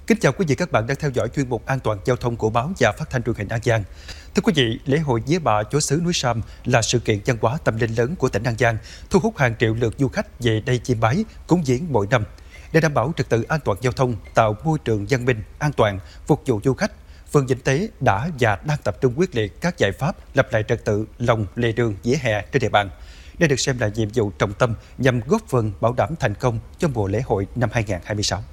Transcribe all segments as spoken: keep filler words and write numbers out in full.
Kính chào quý vị các bạn đang theo dõi chuyên mục An toàn giao thông của báo và phát thanh truyền hình An Giang. Thưa quý vị, lễ hội Vía Bà Chúa xứ núi Sam là sự kiện văn hóa tâm linh lớn của tỉnh An Giang, thu hút hàng triệu lượt du khách về đây chiêm bái, cúng viếng mỗi năm. Để đảm bảo trật tự an toàn giao thông, tạo môi trường văn minh, an toàn, phục vụ du khách, phường Vĩnh Tế đã và đang tập trung quyết liệt các giải pháp lập lại trật tự lòng lề đường, vỉa hè trên địa bàn. Đây được xem là nhiệm vụ trọng tâm nhằm góp phần bảo đảm thành công cho mùa lễ hội năm hai không hai sáu.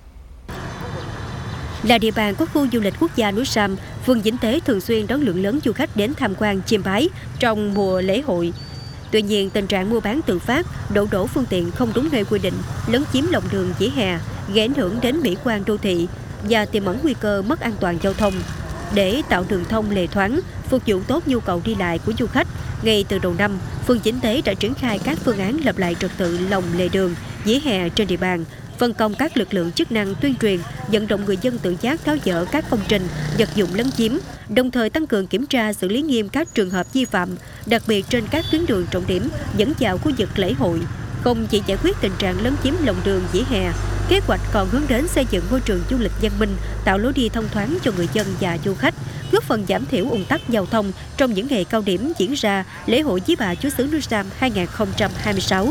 Là địa bàn có khu du lịch quốc gia núi Sam, phường Vĩnh Tế thường xuyên đón lượng lớn du khách đến tham quan chiêm bái trong mùa lễ hội. Tuy nhiên, tình trạng mua bán tự phát, đổ đổ phương tiện không đúng nơi quy định, lấn chiếm lòng đường vỉa hè, gây ảnh hưởng đến mỹ quan đô thị và tiềm ẩn nguy cơ mất an toàn giao thông. Để tạo đường thông lề thoáng, phục vụ tốt nhu cầu đi lại của du khách, ngay từ đầu năm, phường Vĩnh Tế đã triển khai các phương án lập lại trật tự lòng lề đường, vỉa hè trên địa bàn, phân công các lực lượng chức năng tuyên truyền, vận động người dân tự giác tháo dỡ các công trình, vật dụng lấn chiếm, đồng thời tăng cường kiểm tra xử lý nghiêm các trường hợp vi phạm, đặc biệt trên các tuyến đường trọng điểm dẫn vào khu vực lễ hội. Không chỉ giải quyết tình trạng lấn chiếm lòng đường vỉa hè, kế hoạch còn hướng đến xây dựng môi trường du lịch văn minh, tạo lối đi thông thoáng cho người dân và du khách, góp phần giảm thiểu ùn tắc giao thông trong những ngày cao điểm diễn ra lễ hội Vía Bà Chúa xứ núi Sam hai không hai sáu.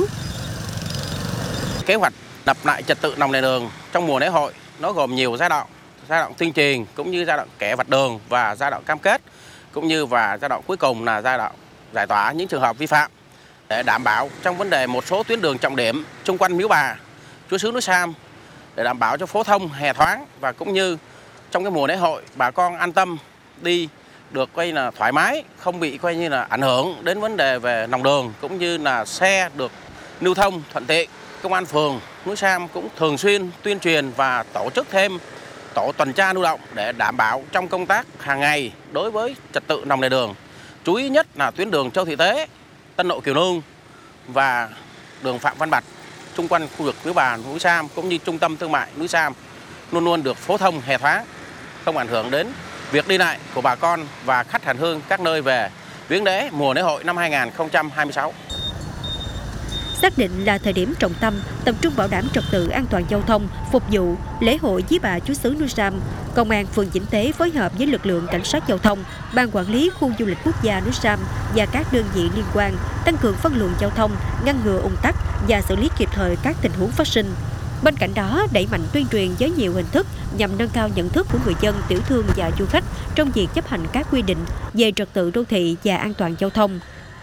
Kế hoạch lập lại trật tự lòng lề đường trong mùa lễ hội nó gồm nhiều giai đoạn, giai đoạn tuyên truyền cũng như giai đoạn kẻ vạch đường và giai đoạn cam kết, cũng như và giai đoạn cuối cùng là giai đoạn giải tỏa những trường hợp vi phạm để đảm bảo trong vấn đề một số tuyến đường trọng điểm xung quanh miếu bà Chúa xứ núi Sam để đảm bảo cho phố thông hè thoáng, và cũng như trong cái mùa lễ hội bà con an tâm đi được coi là thoải mái, không bị coi như là ảnh hưởng đến vấn đề về lòng đường cũng như là xe được lưu thông thuận tiện. Công an phường núi Sam cũng thường xuyên tuyên truyền và tổ chức thêm tổ tuần tra lưu động để đảm bảo trong công tác hàng ngày đối với trật tự lòng lề đường. Chú ý nhất là tuyến đường Châu Thị Tế, Tân Lộ Kiều Nương và đường Phạm Văn Bạch xung quanh khu vực Vía Bà núi Sam cũng như trung tâm thương mại núi Sam luôn luôn được phố thông hè thoáng, không ảnh hưởng đến việc đi lại của bà con và khách hành hương các nơi về viếng lễ mùa lễ hội năm hai không hai sáu. Xác định là thời điểm trọng tâm, tập trung bảo đảm trật tự an toàn giao thông, phục vụ lễ hội Vía Bà Chúa xứ núi Sam, Công an phường Vĩnh Tế phối hợp với lực lượng cảnh sát giao thông, ban quản lý khu du lịch quốc gia núi Sam và các đơn vị liên quan tăng cường phân luồng giao thông, ngăn ngừa ùn tắc và xử lý kịp thời các tình huống phát sinh. Bên cạnh đó, đẩy mạnh tuyên truyền với nhiều hình thức nhằm nâng cao nhận thức của người dân, tiểu thương và du khách trong việc chấp hành các quy định về trật tự đô thị và an toàn giao thông.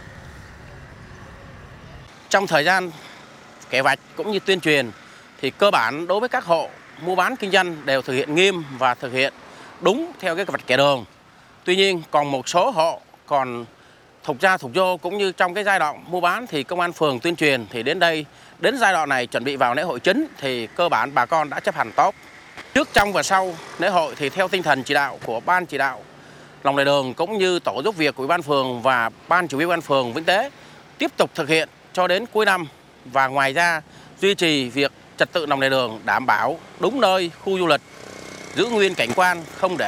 Trong thời gian kẻ vạch cũng như tuyên truyền thì cơ bản đối với các hộ mua bán kinh doanh đều thực hiện nghiêm và thực hiện đúng theo cái vạch kẻ đường. Tuy nhiên còn một số hộ còn thục ra thục vô, cũng như trong cái giai đoạn mua bán thì công an phường tuyên truyền thì đến đây đến giai đoạn này chuẩn bị vào lễ hội chính thì cơ bản bà con đã chấp hành tốt. Trước, trong và sau lễ hội thì theo tinh thần chỉ đạo của ban chỉ đạo lòng lề đường cũng như tổ giúp việc của ủy ban phường và ban chỉ huy ủy ban phường Vĩnh Tế tiếp tục thực hiện cho đến cuối năm, và ngoài ra duy trì việc trật tự lòng lề đường đảm bảo đúng nơi khu du lịch, giữ nguyên cảnh quan, không để